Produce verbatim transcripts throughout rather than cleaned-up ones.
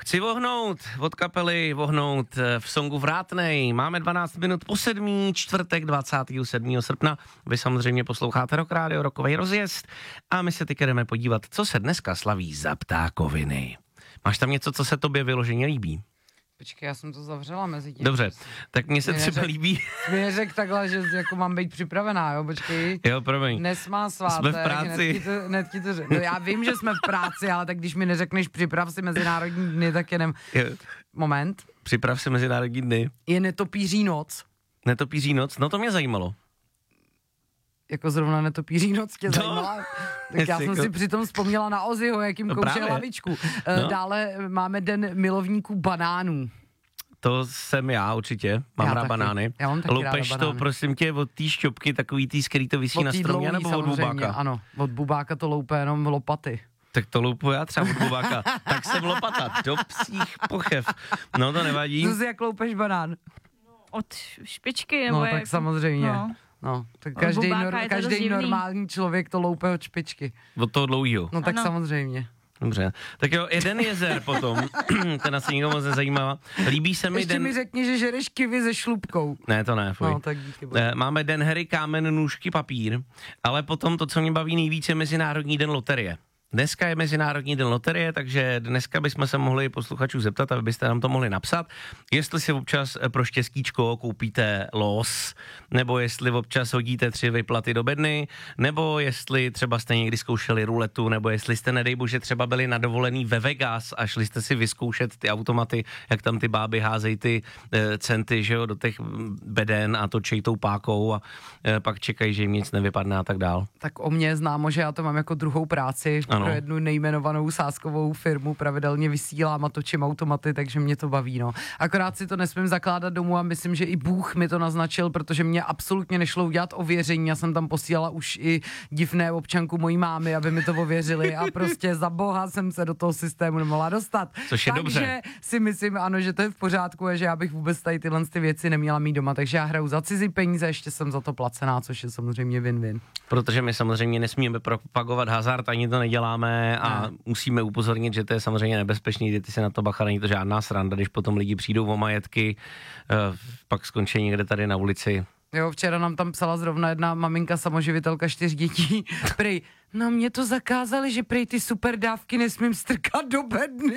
chci vohnout od kapely, vohnout v songu Vrátnej. Máme dvanáct minut po sedmý, čtvrtek dvacátého sedmého srpna. Vy samozřejmě posloucháte Rock Radio, Rockovej rozjezd a my se teď jdeme podívat, co se dneska slaví za ptákoviny. Máš tam něco, co se tobě vyloženě líbí? Počkej, já jsem to zavřela mezi tím. Dobře, tak mně se Mě třeba neřek, líbí... Mě neřek takhle, že jako mám být připravená, jo, počkej. Jo, promiň. Dnes má svátek. Jsme v práci. Hned ti to, hned ti to řek. No, já vím, že jsme v práci, ale tak když mi neřekneš připrav si mezinárodní dny, tak jenom... Jo. Moment. Připrav si mezinárodní dny. Je netopíří noc. Netopíří noc? No to mě zajímalo. Jako zrovna netopíří noc tě no. zajímala. Tak já jsem jako... si přitom vzpomněla na Ozzyho, jakým no kouše lavičku. No. Dále máme den milovníků banánů. To jsem já určitě, mám já rád taky. banány. Já mám taky Loupeš ráda to, banány. Prosím tě, od té šťopky, takový tý, z který to visí na stromě, nebo od bubáka? Ano, od bubáka to loupe jenom lopaty. Tak to loupu já třeba od bubáka. Tak jsem lopata, do psích pochev. No to nevadí. Zuzi, jak loupeš banán? No, od špičky, nebo No jak... tak samozřejmě. No. No, tak každý, nor, každý normální člověk to loupe od špičky. Od toho dlouhýho. No tak ano. samozřejmě. Dobře, tak jo, jeden jezer potom, ten asi nikdo moc nezajímá. Líbí se mi Ještě den... mi řekni, že žereš kivy se šlupkou. Ne, to ne, fuj. No, tak díky. Máme den hry, kámen, nůžky, papír, ale potom to, co mě baví nejvíce, je Mezinárodní den loterie. Dneska je Mezinárodní den loterie, takže dneska bychom se mohli posluchačů zeptat, aby byste nám to mohli napsat, jestli si občas pro štěstíčko koupíte los, nebo jestli občas hodíte tři vyplaty do bedny, nebo jestli třeba jste někdy zkoušeli ruletu, nebo jestli jste, nedej bože, třeba byli na dovolený ve Vegas a šli jste si vyzkoušet ty automaty, jak tam ty báby házejí ty e, centy, že jo, do těch beden a točej tou pákou a e, pak čekají, že jim nic nevypadne a tak dál. Tak o mě známo, že já to mám jako druhou práci. Ano. Pro jednu nejmenovanou sázkovou firmu pravidelně vysílám a točím automaty, takže mě to baví, no. Akorát si to nesmím zakládat domů a myslím, že i Bůh mi to naznačil, protože mě absolutně nešlo udělat ověření. Já jsem tam posílala už i divné občanku mojí mámy, aby mi to ověřili a prostě za boha jsem se do toho systému nemohla dostat. Což je takže dobře. si myslím, ano, že to je v pořádku a že já bych vůbec tady tyhle ty věci neměla mít doma, takže já hraju za cizí peníze, ještě jsem za to placená, což je samozřejmě win-win. Protože my samozřejmě nesmíme propagovat hazard, ani to neděláme a ne. Musíme upozornit, že to je samozřejmě nebezpečný, že ty si na to bacha, není to žádná sranda, když potom lidi přijdou o majetky, pak skončí někde tady na ulici. Jo, včera nám tam psala zrovna jedna maminka samoživitelka čtyř dětí, prej, no mě to zakázali, že prej ty super dávky nesmím strkat do bedny.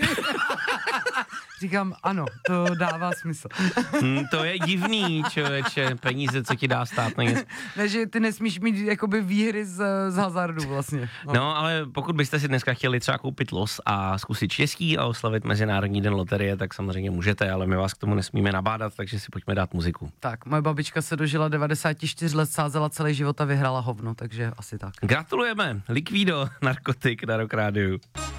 Říkám, ano, to dává smysl. Hmm, to je divný, člověče, peníze, co ti dá stát na nic. Ne, že ty nesmíš mít jakoby výhry z, z hazardu vlastně. No. no, ale pokud byste si dneska chtěli třeba koupit los a zkusit štěstí a oslavit Mezinárodní den loterie, tak samozřejmě můžete, ale my vás k tomu nesmíme nabádat, takže si pojďme dát muziku. Tak, moje babička se dožila devadesát čtyři let, sázela celý život a vyhrála hovno, takže asi tak. Gratulujeme, Liquido, narkotik na Rock Rádiu.